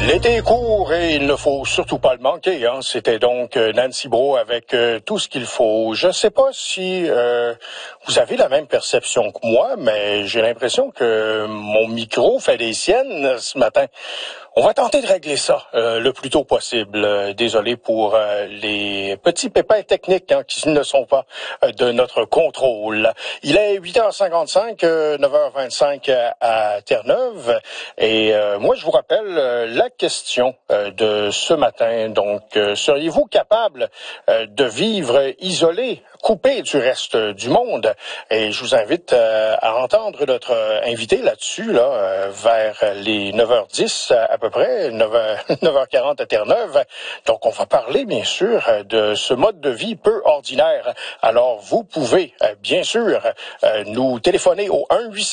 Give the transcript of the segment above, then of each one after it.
L'été est court et il ne faut surtout pas le manquer. C'était donc Nancy Brault avec tout ce qu'il faut. Je ne sais pas si vous avez la même perception que moi, mais j'ai l'impression que mon micro fait des siennes ce matin. On va tenter de régler ça le plus tôt possible. Désolé pour les petits pépins techniques qui ne sont pas de notre contrôle. Il est 8h55, 9h25 à Terre-Neuve. Et moi, je vous rappelle la question de ce matin. Donc, seriez-vous capable de vivre isolé, coupé du reste du monde? Et je vous invite à entendre notre invité là-dessus, vers les 9h10 à peu près, 9h40 à Terre-Neuve. Donc, on va parler, bien sûr, de ce mode de vie peu ordinaire. Alors, vous pouvez, bien sûr, nous téléphoner au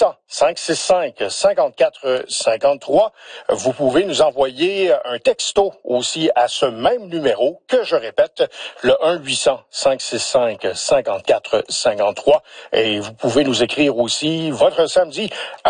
1-800-565-5453. Vous pouvez nous envoyer un texto aussi à ce même numéro que je répète, le 1-800-565-5453. Et vous pouvez nous écrire aussi votre samedi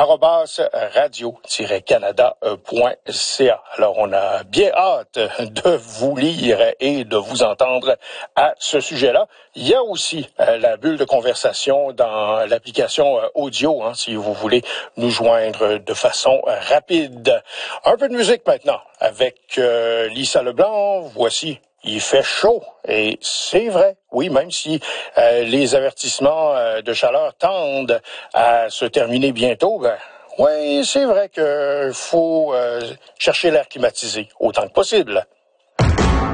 @radio-canada.ca. Alors, on a bien hâte de vous lire et de vous entendre à ce sujet-là. Il y a aussi la bulle de conversation dans l'application audio, si vous voulez nous joindre de façon rapide. Un peu de musique maintenant avec Lisa Leblanc. Voici Il fait chaud, et c'est vrai, oui, même si les avertissements de chaleur tendent à se terminer bientôt, oui, c'est vrai qu'il faut chercher l'air climatisé autant que possible.